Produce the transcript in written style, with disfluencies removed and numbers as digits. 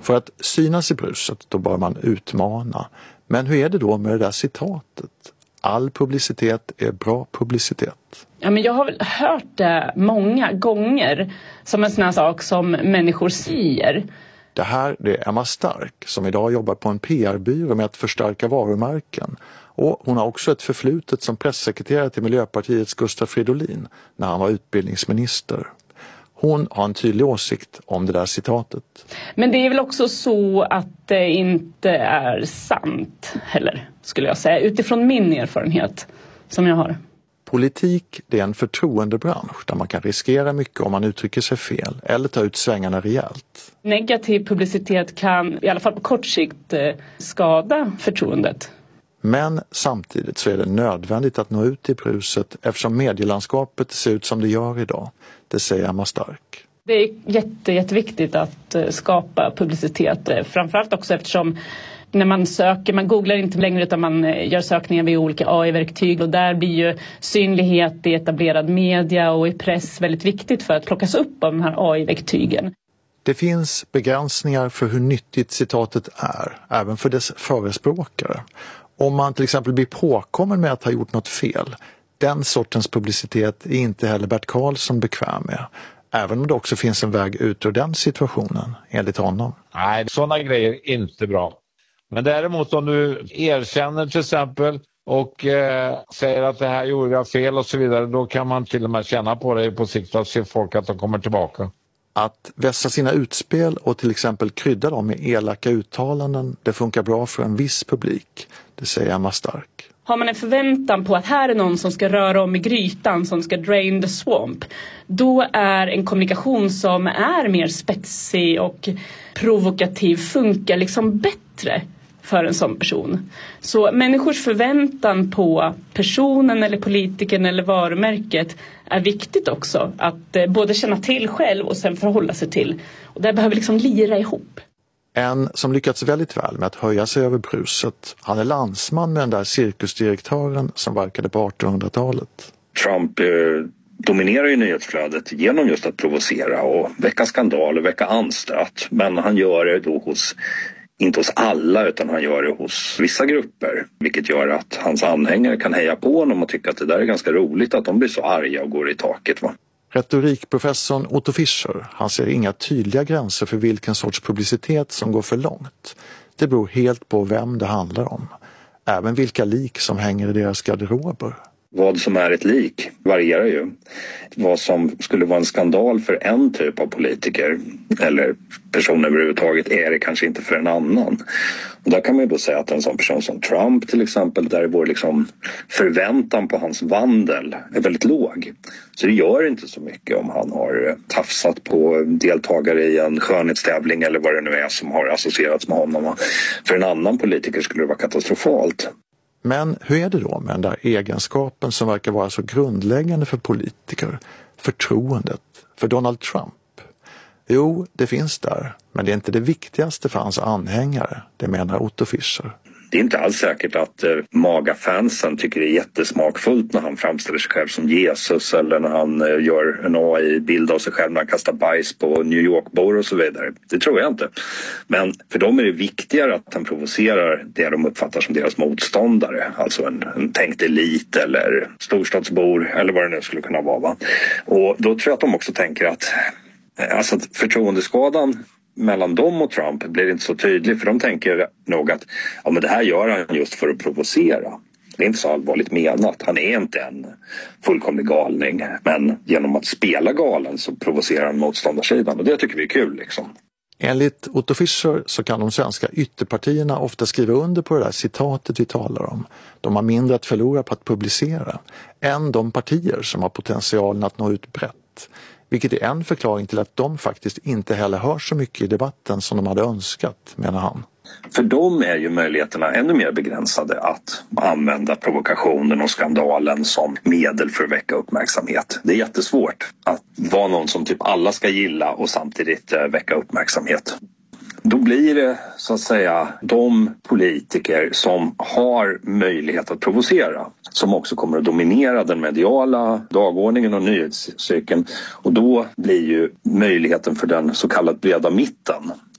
För att synas i bruset då bör man utmana. Men hur är det då med det där citatet? All publicitet är bra publicitet. Ja, men jag har väl hört det många gånger som en sån här sak som människor säger. Det här är Emma Stark som idag jobbar på en PR-byrå med att förstärka varumärken. Och hon har också ett förflutet som pressekreterare till Miljöpartiets Gustav Fridolin när han var utbildningsminister. Hon har en tydlig åsikt om det där citatet. Men det är väl också så att det inte är sant heller, skulle jag säga. Utifrån min erfarenhet som jag har. Politik, det är en förtroendebransch där man kan riskera mycket om man uttrycker sig fel eller ta ut svängarna rejält. Negativ publicitet kan i alla fall på kort sikt skada förtroendet. Men samtidigt så är det nödvändigt att nå ut i bruset eftersom medielandskapet ser ut som det gör idag. Det säger Emma Stark. Det är jätteviktigt att skapa publicitet. Framförallt också eftersom när man söker, man googlar inte längre utan man gör sökningar via olika AI-verktyg. Och där blir ju synlighet i etablerad media och i press väldigt viktigt för att plockas upp av de här AI-verktygen. Det finns begränsningar för hur nyttigt citatet är, även för dess förespråkare. Om man till exempel blir påkommen med att ha gjort något fel, den sortens publicitet är inte heller Bert Karlsson bekväm med. Även om det också finns en väg ut ur den situationen, enligt honom. Nej, sådana grejer är inte bra. Men däremot om du erkänner till exempel och säger att det här gjorde jag fel och så vidare, då kan man till och med känna på det på sikt att se folk att de kommer tillbaka. Att vässa sina utspel och till exempel krydda dem med elaka uttalanden, det funkar bra för en viss publik, det säger Emma Stark. Har man en förväntan på att här är någon som ska röra om i grytan, som ska drain the swamp, då är en kommunikation som är mer spetsig och provokativ funkar liksom bättre för en sån person. Så människors förväntan på personen eller politikern eller varumärket är viktigt också. Att både känna till själv och sen förhålla sig till. Och det behöver liksom lira ihop. En som lyckats väldigt väl med att höja sig över bruset, han är landsman med den där cirkusdirektören som verkade på 1800-talet. Trump dominerar ju nyhetsflödet genom just att provocera och väcka skandal och väcka anstöt. Men han gör det då inte hos alla utan han gör det hos vissa grupper. Vilket gör att hans anhängare kan heja på honom och tycka att det där är ganska roligt att de blir så arga och går i taket, va? Retorikprofessorn Otto Fischer, han ser inga tydliga gränser för vilken sorts publicitet som går för långt. Det beror helt på vem det handlar om. Även vilka lik som hänger i deras garderober. Vad som är ett lik varierar ju. Vad som skulle vara en skandal för en typ av politiker eller person överhuvudtaget är det kanske inte för en annan. Och där kan man ju då säga att en sån person som Trump till exempel, där vår liksom förväntan på hans vandel är väldigt låg. Så det gör inte så mycket om han har tafsat på deltagare i en skönhetstävling eller vad det nu är som har associerats med honom. För en annan politiker skulle det vara katastrofalt. Men hur är det då med den där egenskapen som verkar vara så grundläggande för politiker? Förtroendet för Donald Trump? Jo, det finns där, men det är inte det viktigaste för hans anhängare, det menar Otto Fischer. Det är inte alls säkert att MAGA-fansen tycker det är jättesmakfullt när han framställer sig själv som Jesus eller när han gör en AI-bild av sig själv när han kastar bajs på New York-bor och så vidare. Det tror jag inte. Men för dem är det viktigare att han provocerar det de uppfattar som deras motståndare. Alltså en tänkt elit eller storstadsbor eller vad det nu skulle kunna vara. Va? Och då tror jag att de också tänker att förtroendeskadan mellan dem och Trump blir inte så tydlig, för de tänker nog att men det här gör han just för att provocera. Det är inte så allvarligt menat. Han är inte en fullkomlig galning, men genom att spela galen så provocerar han motståndarsidan och det tycker vi är kul liksom. Enligt Otto Fischer så kan de svenska ytterpartierna ofta skriva under på det där citatet vi talar om. De har mindre att förlora på att publicera än de partier som har potentialen att nå ut brett. Vilket är en förklaring till att de faktiskt inte heller hör så mycket i debatten som de hade önskat, menar han. För dem är ju möjligheterna ännu mer begränsade att använda provokationen och skandalen som medel för att väcka uppmärksamhet. Det är jättesvårt att vara någon som typ alla ska gilla och samtidigt väcka uppmärksamhet. Då blir det så att säga de politiker som har möjlighet att provocera som också kommer att dominera den mediala dagordningen och nyhetscykeln. Och då blir ju möjligheten för den så kallade breda mitten